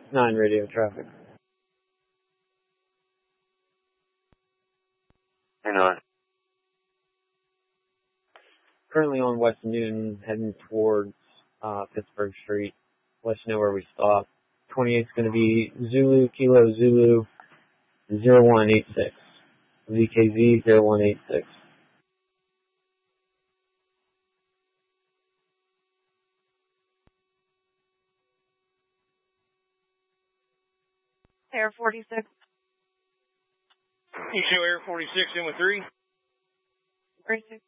9 radio traffic. Hang on. Currently on West Newton, heading towards Pittsburgh Street. Let you know where we stop. 28 is going to be Zulu Kilo Zulu 0186. VKZ 0186. Air 46. You show Air 46 in with 3? 36.